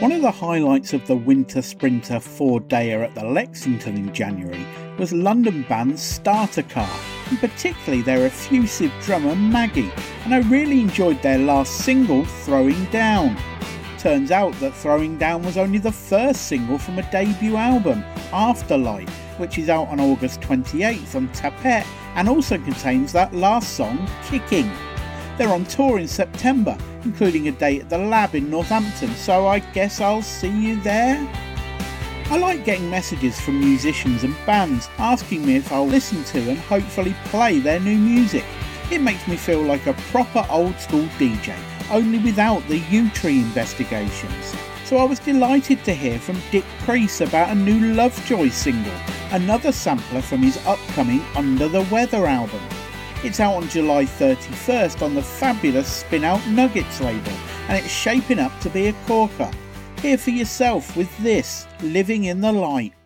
One of the highlights of the Winter Sprinter 4-dayer at the Lexington in January was London band Starter Car, and particularly their effusive drummer Maggie, and I really enjoyed their last single, Throwing Down. Turns out that Throwing Down was only the first single from a debut album, Afterlight, which is out on August 28th on Tapete, and also contains that last song, Kicking. They're on tour in September, including a date at the Lab in Northampton, so I guess I'll see you there. I like getting messages from musicians and bands asking me if I'll listen to and hopefully play their new music. It makes me feel like a proper old school DJ, only without the U-Tree investigations. So I was delighted to hear from Dick Priest about a new Lovejoy single, another sampler from his upcoming Under the Weather album. It's out on July 31st on the fabulous Spin Out Nuggets label, and it's shaping up to be a corker. Hear for yourself with this, Living in the Light.